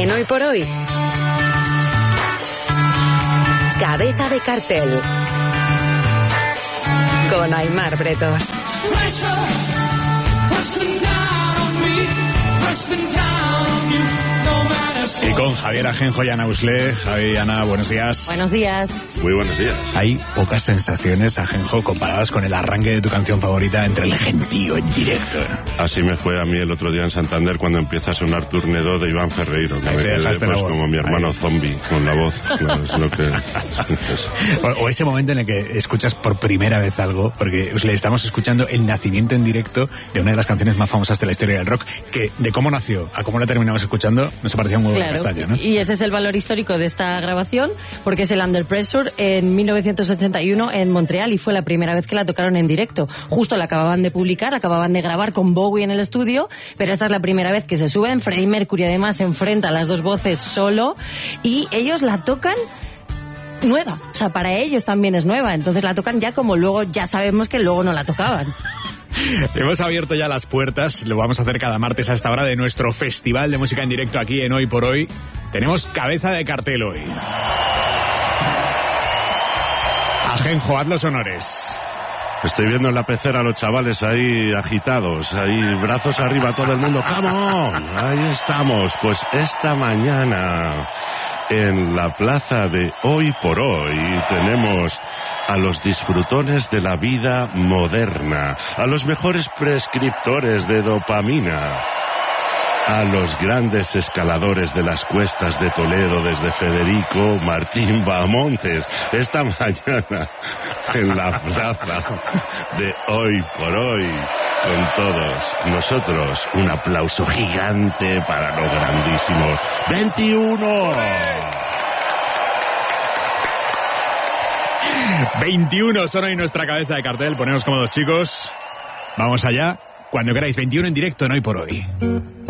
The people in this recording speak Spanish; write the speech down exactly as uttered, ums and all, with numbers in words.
En Hoy por Hoy, Cabeza de Cartel, con Aimar Bretos. Y con Javier Ajenjo y Ana Usle. Javi, Ana, buenos días. Buenos días. Muy buenos días. Hay pocas sensaciones, Ajenjo, comparadas con el arranque de tu canción favorita entre el gentío en directo. Así me fue a mí el otro día en Santander cuando empieza a sonar Turnedo de Iván Ferreiro. Que Ahí me te quedé dejaste pues la voz. como mi hermano Ahí. zombie con la voz. Claro, es lo que... es. O, o ese momento en el que escuchas por primera vez algo, porque Usle, estamos escuchando el nacimiento en directo de una de las canciones más famosas de la historia del rock, que de cómo nació a cómo la terminamos escuchando, nos parecía un huevo de Claro, castaña, ¿no? y ese es el valor histórico de esta grabación, porque es el Under Pressure en mil novecientos ochenta y uno en Montreal, y fue la primera vez que la tocaron en directo. Justo la acababan de publicar, la acababan de grabar con Bowie en el estudio, pero esta es la primera vez que se suben. Freddie Mercury además se enfrenta a las dos voces solo, y ellos la tocan nueva, o sea, para ellos también es nueva, entonces la tocan ya como luego ya sabemos que luego no la tocaban. Hemos abierto ya las puertas, lo vamos a hacer cada martes a esta hora, de nuestro festival de música en directo aquí en Hoy por Hoy. Tenemos cabeza de cartel hoy. Ajenjo, haz los honores. Estoy viendo en la pecera a los chavales ahí agitados, ahí brazos arriba todo el mundo. ¡Come on! Ahí estamos. Pues esta mañana en la plaza de Hoy por Hoy tenemos a los disfrutones de la vida moderna, a los mejores prescriptores de dopamina, a los grandes escaladores de las cuestas de Toledo desde Federico Martín Bahamontes. Esta mañana en la plaza de Hoy por Hoy, con todos nosotros, un aplauso gigante para los grandísimos veintiuno. veintiuno son hoy nuestra cabeza de cartel, ponemos cómodos, chicos. Vamos allá, cuando queráis, veintiuno en directo en Hoy por Hoy.